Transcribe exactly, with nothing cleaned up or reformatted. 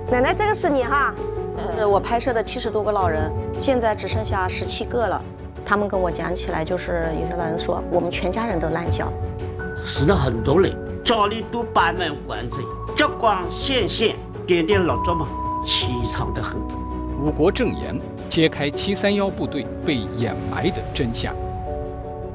奶奶，这个是你哈？ 呃，我拍摄的七十多个老人，现在只剩下十七个了。他们跟我讲起来，就是有些老人说，我们全家人都烂脚。 死了很多人，家里都摆满棺材，烛光显现，点点蜡烛嘛，凄惨得很。 五国证言揭开七三幺部队被掩埋的真相。